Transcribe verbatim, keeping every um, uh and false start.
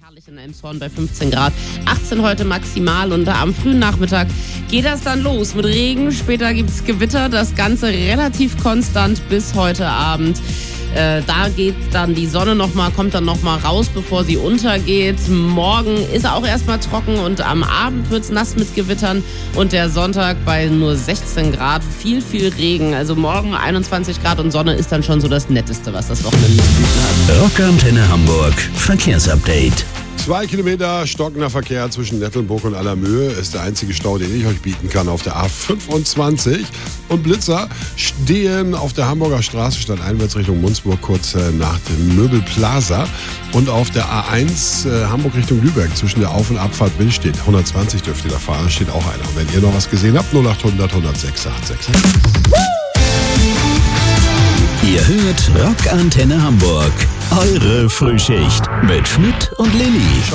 herrlich in Elmshorn bei fünfzehn Grad. achtzehn heute maximal und am frühen Nachmittag geht das dann los mit Regen. Später gibt es Gewitter, das Ganze relativ konstant bis heute Abend. Äh, da geht dann die Sonne nochmal, kommt dann nochmal raus, bevor sie untergeht. Morgen ist er auch erstmal trocken und am Abend wird es nass mit Gewittern. Und der Sonntag bei nur sechzehn Grad, viel, viel Regen. Also morgen einundzwanzig Grad und Sonne ist dann schon so das Netteste, was das Wochenende zu bieten hat. Rockantenne Hamburg, Verkehrsupdate. Zwei Kilometer stockender Verkehr zwischen Nettelnburg und Allermöhe ist der einzige Stau, den ich euch bieten kann auf der A fünfundzwanzig. Und Blitzer stehen auf der Hamburger Straße statt einwärts Richtung Munzburg kurz nach dem Möbelplaza. Und auf der A eins äh, Hamburg Richtung Lübeck zwischen der Auf- und Abfahrt Will steht hundertzwanzig dürft ihr da fahren, steht auch einer. Und wenn ihr noch was gesehen habt, null acht hundert hundertsechs acht sechs sechs. Ihr hört Rockantenne Hamburg. Eure Frühschicht mit Schmidt und Lilly.